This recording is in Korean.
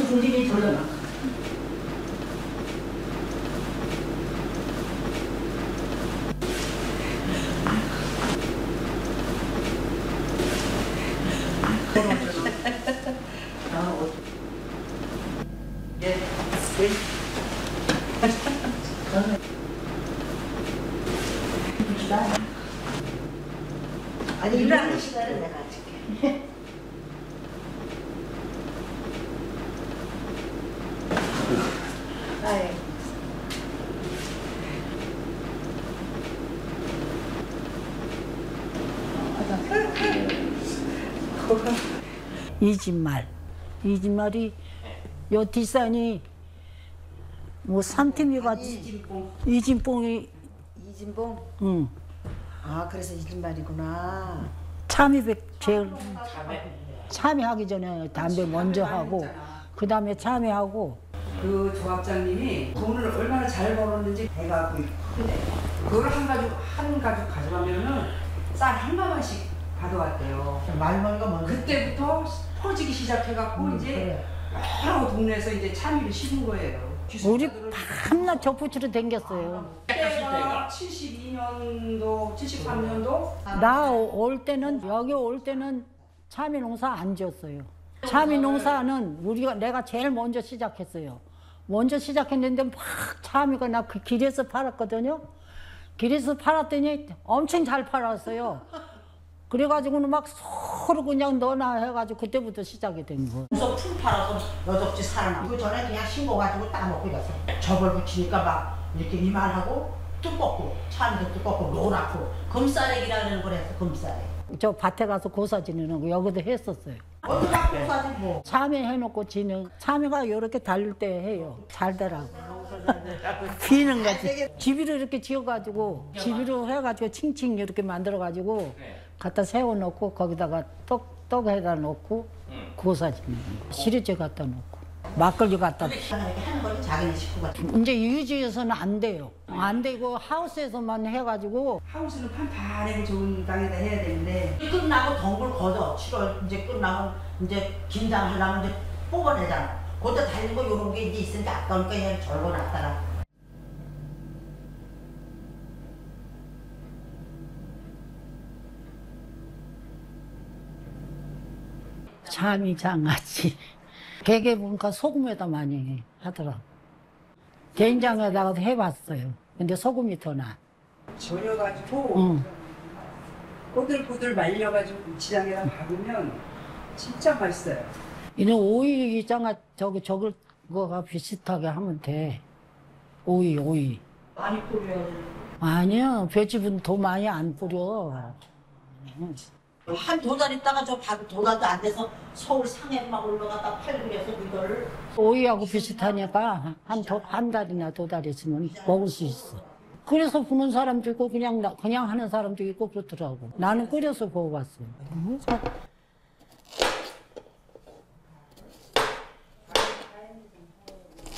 중진이 돌려놔. 예, 예. 아니 일하는 시간을 내가 줄게. 아예. 이 집 말. 이 집 말이 요 뒷산이 뭐 3팀이가 이진봉. 이진뽕이 이진봉? 응. 아 그래서 이진말이구나. 참이백 제일 참여하기 전에 담배 먼저 하고 그 다음에 참여하고 그 조합장님이 돈을 얼마나 잘 벌었는지 배가 크네. 그걸 한 가죽 가져가면은 쌀 한 가마씩 받아왔대요. 말머리가 뭔데? 그때부터 퍼지기 시작해갖고 이제 여러 동네에서 이제 참이를 심은 거예요. 우리 밤낮 족부치로 댕겼어요. 그때가 72년도, 73년도 나 올 때는 여기 올 때는 참외 농사 안 지었어요. 참외 농사는 내가 제일 먼저 시작했어요. 먼저 시작했는데 막 참외가 나 그 길에서 팔았거든요. 길에서 팔았더니 엄청 잘 팔았어요. 그래가지고는 막 서로 그냥 너나 해가지고 그때부터 시작이 된 거예요. 그래서 풀 팔아서 여적지 살아나. 그 전에 그냥 싱거가지고 따먹고 이랬어. 접을 붙이니까 막 이렇게 이만하고 두껍고 참도 두껍고 노랗고 금싸래기라는 걸 해서 금싸래. 저 밭에 가서 고사 지내는 거 여기도 했었어요. 어디다 고사지 뭐. 참외 해놓고 지는 참외가 이렇게 달릴 때 해요. 잘 되라고. 비는 거지. 집이로 이렇게 지어가지고 집이로 해가지고 칭칭 이렇게 만들어가지고 갖다 세워놓고 거기다가 떡에다 놓고 고사 지는 거. 시리즈 갖다 놓고 막걸리 갖다. 이렇게 하는 거는 자기네 식구가. 이제 유지에서는 안 돼요. 안 되고 하우스에서만 해가지고 하우스는 판판하고 좋은 땅에다 해야 되는데 끝나고 덩굴 걷어. 7월 이제 끝나면 이제 김장하려면 이제 뽑아내잖아. 그때 달린 거 요런 게 이제 있으니까 아까우니까 그냥 절거놨다가. 참이 장아찌. 개개 보니까 소금에다 많이 하더라고. 된장에다가도 해봤어요. 근데 소금이 더 나. 절여가지고 응. 꼬들꼬들 말려가지고 고추장에다 박으면 진짜 맛있어요. 이는 오이 장아 저걸 거가 비슷하게 하면 돼. 오이. 많이 뿌려야 돼. 아니야, 볏짚은 더 많이 안 뿌려. 한 두 달 있다가 저 두 달도 안 돼서 서울 상해 막 올라갔다 팔그려서 그거를. 오이하고 비슷하니까 한 달이나 두 달 있으면 먹을 수 있어. 끓여서 부는 사람도 있고 그냥 하는 사람도 있고 그렇더라고. 나는 끓여서 먹어봤어요.